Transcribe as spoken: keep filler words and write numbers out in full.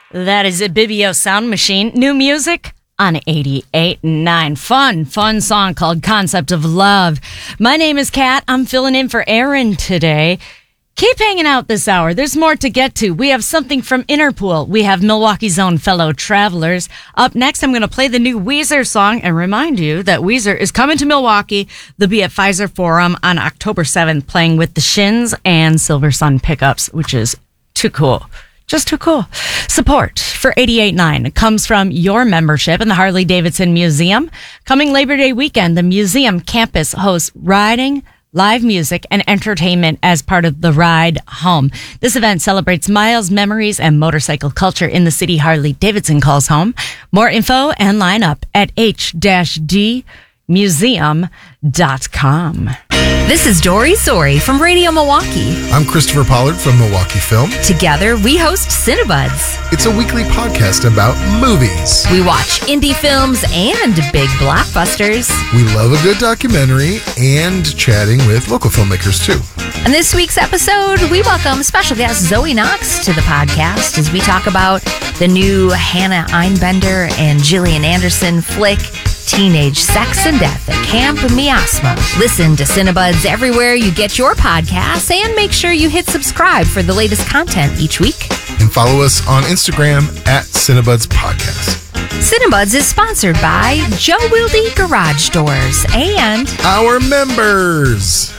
That is a Bibio Sound Machine. New music on eighty-eight point nine. Fun, fun song called Concept of Love. My name is Kat. I'm filling in for Aaron today. Keep hanging out this hour. There's more to get to. We have something from Interpol. We have Milwaukee's own Fellow Travelers. Up next, I'm going to play the new Weezer song and remind you that Weezer is coming to Milwaukee. They'll be at Pfizer Forum on October seventh playing with the Shins and Silver Sun Pickups, which is too cool. Just too cool. Support for eighty-eight point nine comes from your membership in the Harley-Davidson Museum. Coming Labor Day weekend, the museum campus hosts riding, live music, and entertainment as part of the Ride Home. This event celebrates miles, memories, and motorcycle culture in the city Harley-Davidson calls home. More info and lineup at h d museum dot com. This is Dory Sori from Radio Milwaukee. I'm Christopher Pollard from Milwaukee Film. Together, we host Cinebuds. It's a weekly podcast about movies. We watch indie films and big blockbusters. We love a good documentary and chatting with local filmmakers, too. In this week's episode, we welcome special guest Zoe Knox to the podcast as we talk about the new Hannah Einbender and Gillian Anderson flick, Teenage Sex and Death at Camp Miasma. Listen to Cinebuds everywhere you get your podcasts and make sure you hit subscribe for the latest content each week. And follow us on Instagram at Cinebuds Podcast. Cinebuds is sponsored by Joe Wilde Garage Doors and our members.